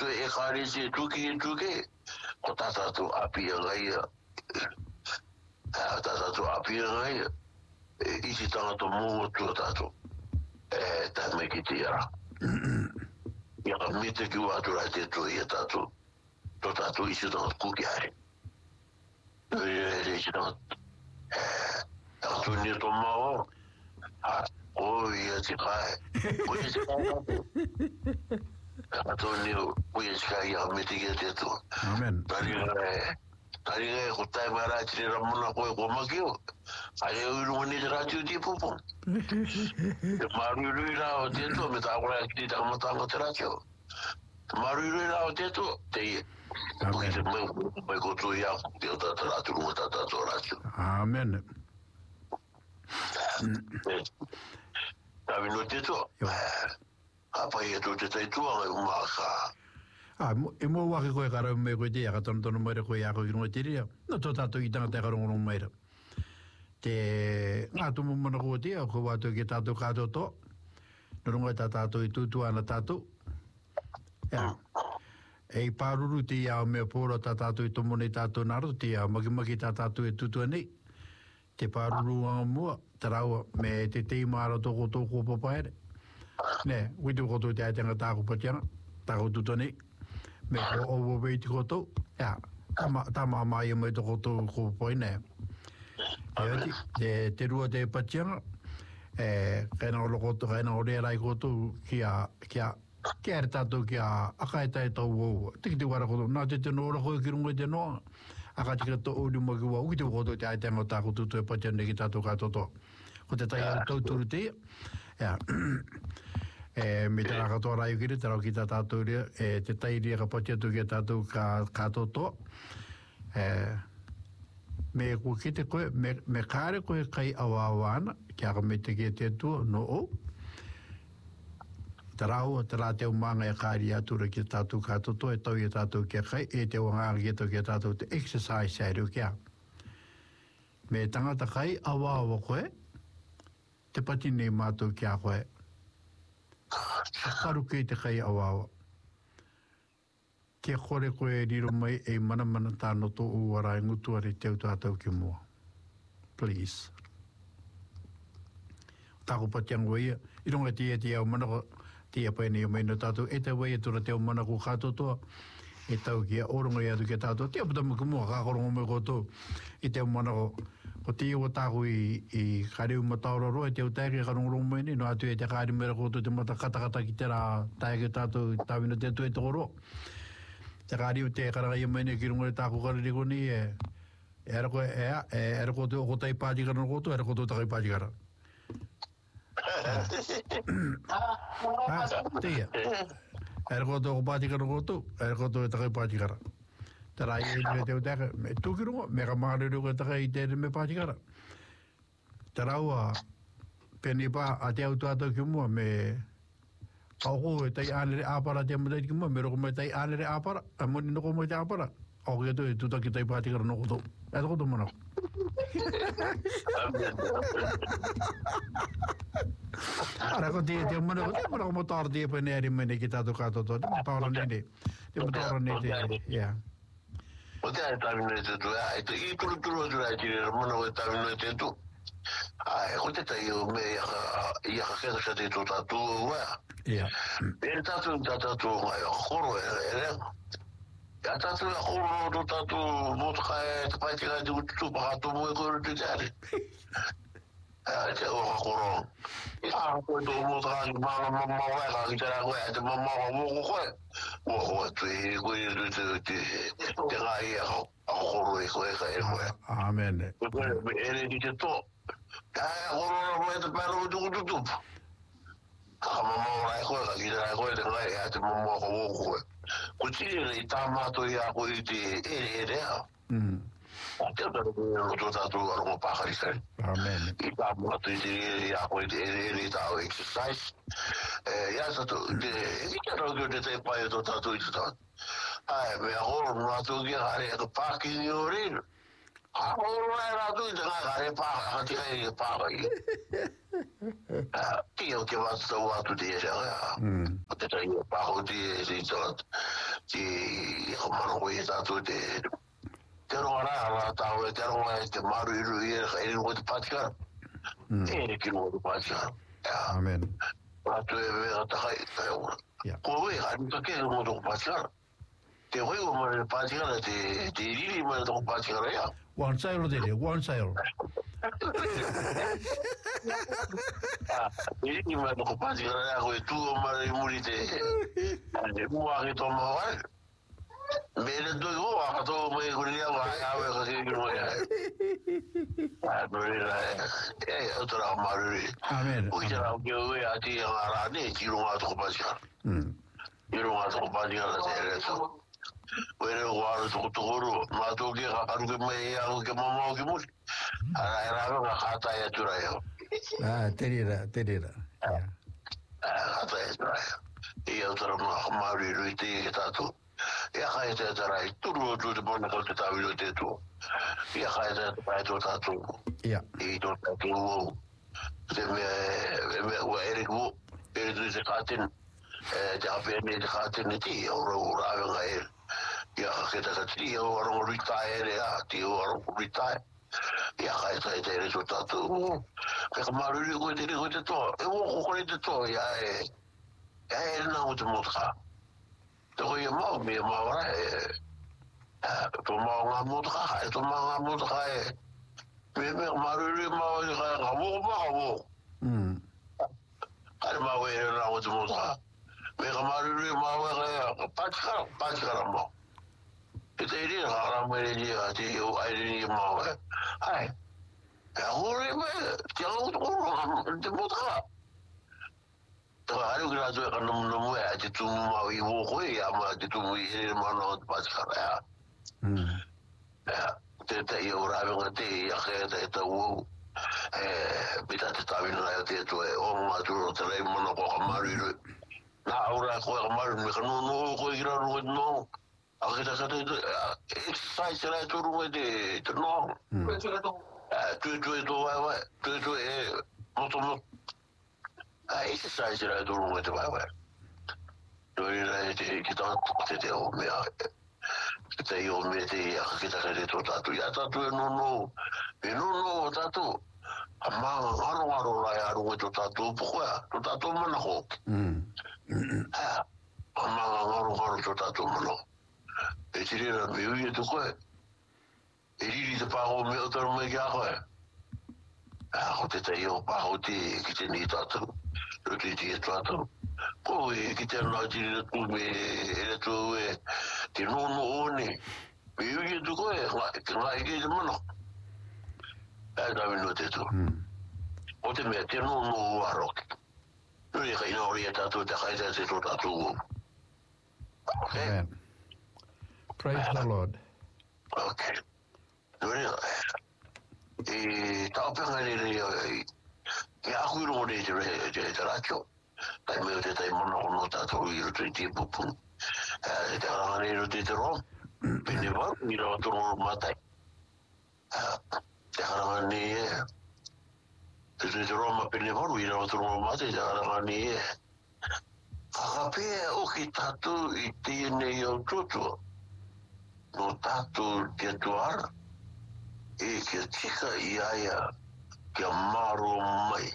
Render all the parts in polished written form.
tu e kare se tuki o tata tu api ngai tata tu api ngai isi tanga to mo tu tata ta me ki tira ya ka mite ki wa tu ra te tu ya tata to tata isi tanga kuki are isi tanga tu ni to mo oh ya ti kai ko isi Antonio, we sky ya mitigate to. Amen. Tari ko tayo mara tira muna ko magyo. Ayaw mo ni radio di pupo. Maru ra o dito me ta ora ki ta mo ta mo radio. Maru ra o dito te. Amen. Me ko to ya de ta radio mo ta radio. Amen. Tavi no dito. Apa ia tu te tua uma ka e mo wa ko ka me ko te ka ton mo ko ya ko no te ria no to tato i tanga te ka rongo mai te nga tu mo no ko te ko wa to ke tato ka to no rongo tato i tu ana tato ya e paruru te ya me poro tato i to mo ne tato na ro te ya magi tato i tu nei te paruru mo trau me te maro to ko papaere ne witu ko to te tanga ta ko patiana ta ko tutoni me ko o weit ko to ya tama mai me to ko poine e te rua te patiana kana lo ko to kana o le rai ko to kia to kia aka ta to wo te te wara ko na te no ro ko ki rungo te no aka te to o du mo ko witu ko to te tanga ta ko to patiana ki ta to ka to ko te tai to turute ya me te raka tō rai ukiri, te rau ki tā tātou rea, te tairi ka potia tu ki tātou ka tōtō. Me ko ki te koe, me kāre koe kai awa kia ka me te ki te tua, no o. Te rau, te rā te umanga e kāri atura ki tātou ka tōtō, e tau i tātou kia kai, e te wanganga ki tō ki tātou te exercise e reu kia. Me tangata kai awa koe, te pati nei mātou kia koe. Karu kei te kai awawa. Ke kore koe riro mai e mana tāno tō uara e ngutua re teu tātou ki mua. Please. Tāko patiango ia. I ronga te au mana ko te apaene o meino tātou. E te wai e tura te au mana ko kātotoa. E tau ki a oronga i atu ki tātou. Te apatamu ki mua kākorongo mai koto. I te au mana ko te iwa tāku i kareu mataura roa, te au tāke karongo mai ni, no atu e te kāri mera koto te mata katakata ki te rā tāke tātou tāwina te atu e toko roa. Te kāri o te karakai mai ni ki rungo e tāku kareriko ni, era koto o kotai pātikara no koto, era koto takai pātikara. Te ia. Era koto o pātikara no koto, era koto e takai pātikara. Tara i e te utaka, me tūkirongo, me ka maharuru ka taka i te me pātikara. Tara ua, pēni pā, a te autu atau ki mua, me auko e tai ānere āpara te amatai ki mua, me roko mai tai ānere āpara, a moni noko mai te āpara, auko e tu e tutaki tai pātikara noko tō. E toko tō manako. Ara ko te manako mo tāra te pēne ari mene ki tātou kātoto, te mataura nene, te mataura nene, yeah. O te ai tāwina te tu, i turu tu rai tiri ramana o e tāwina te tu. Ko te tai o me i aka kena sa te tō tātou wea. E tātou ngai a koro e rea. E tātou a koro tō tātou mōtaka e te paitinga te ututu pakato mo e koro te tēri. Te o a koro. Ko tō mōtaka ki mama weka ki tēra koe, te mama mōko koe. Koe tu e koe te ngai a koro e koe ka e koe. Amen. E re ki te tō. Ka koro na koe te pēra o tukututu. Ka mama wai koe ka ki tēra koe te ngai a te mama ko mōko koe. Ko tiri i tā mātou i a koe i te e rea. Te tō tō tātou arongo pākari kai. Amen. I tā mātou i te e a koe te e tāo exercise. Ia tātou, e kia rau kio te te pai tō tātou i te tātou. Me a horo mātou kia kare e ka pākingi o rino. A horo e rātou i te ngā kare pākati kai e pākai. Tia o ke mātou atu te e rea. O te tai paho ti tot ti komano ko eta to te ronga ta te ronga te maru i ro te patika ki no te patika amen tu e ta kai ko e ha ni ke no te patika te hoi o mo patika te ri mo te patika ya one sale one sale Ini mana kau pasti kerana aku itu orang murid deh. Mua kita mau kan? Beda tu aku atau mai kuliah aku kasi kau ya. Boleh lah. Itu orang malu. Amen. Ujar aku je hati yang arah ni jirung atau pasti kan? Jirung atau pasti kan saya itu. Wera wara tu guru, mato ke aku ke mai aku ke mama ke mus. Ara nga kata ya turaya. Terira. Kata ya turaya. Ia utara mari ruiti kita tu. Ia kaya te tarai turu tu de bona ko te tawi te tu. Ia kaya te pai tu tatu. Ia. I tu tatu. Te me wa eriku. Eriku te katin. Te apene te katin ti ora nga el. Ia kita ti ora retire ya ti ora retire. Ia kai te resultado que maru ko te to e o ko te to ya na o te motka to ye mo me mo ra to mo nga motka to mo nga motka me maru mo ga mo ar ma we na o te motka me maru mo ga pa mo te ri ha me ri ati o ai ri mo ai ahora te motka to aru gra zo ka no te tu ma i wo ko ya ma te tu i ma no pas ka te yo ra venga te ya que te wo bita te ta vino ya te tu o ma tu te le mo no ko maru na ahora ko maru me no ko ira no Aku tak kata exercise lah tu rumah dia tenang. Tu motor exercise lah tu rumah dia bawa. Tu ni kita kita yo me dia kita kata tu tatu ya tatu no tatu. Amma haru lah ya rumah tu tatu pokoknya tu tatu mana kok. Amma haru tu tatu mana. E tiri na me ui e tuko e. E riri te paho me o taro me ki ako e. Ako te tei o paho te ki te ni tātou. Ro te ti e tātou. Ko e ki te anā tiri na tu me e le tu e te nono o ne. Me ui e tuko e. Ngā e ke te mana. E tawi no te tu. O te mea te nono o aroki. Nui e ka ina ori e tātou te kaita te tō tātou. Okay. Praise the Lord. Okay. Tau penga ni aku i rongo te racho. Tai meo te tai mana kono tātou i roto i te pupun. Te aranga ni roto i te rom. Pene waru i rawa toro matai. Te aranga ni te roma pene waru i rawa toro matai. Te aranga ni kakapea o ki tātou i te nei au tutua. No tātou te tuara, e kia tika i aia kia maro mai.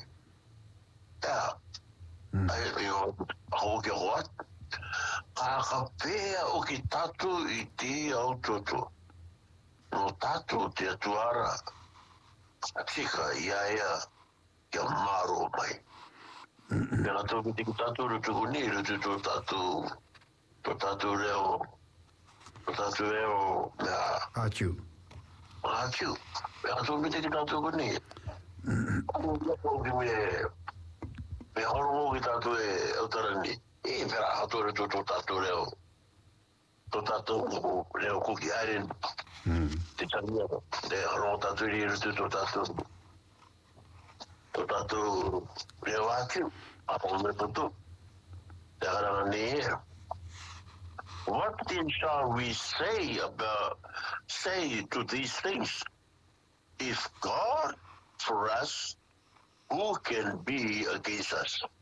Ai ho kia hoat. Ka pea o ki tātou i te au toto. No tātou te tuara, tika i aia kia maro mai. Pena tō ki tiku tātou rutuku ni, rutuku tātou reo. Tātou reo Achu. Tātou me te ki tātou ko ni. Me horo ki tātou e autara ni. E pera hato re tō tātou reo. Tō tātou reo Cookie Island. Te tangia. Te horo tātou ri rutu tō tātou. Tō tātou reo Achu. Apo me putu. Te haranga ni e. What then shall we say to these things? If God for us, who can be against us?